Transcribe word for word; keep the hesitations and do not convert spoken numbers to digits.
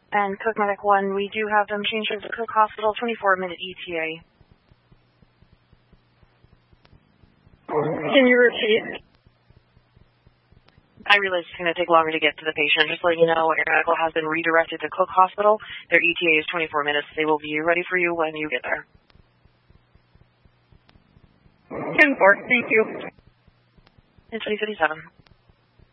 And Cook Medic one, we do have them changed over to Cook Hospital, twenty-four minute E T A. Can you repeat? I realize it's going to take longer to get to the patient. Just letting you know, Air Medical has been redirected to Cook Hospital. Their E T A is twenty-four minutes. They will be ready for you when you get there. ten four, thank you. It's twenty fifty-seven.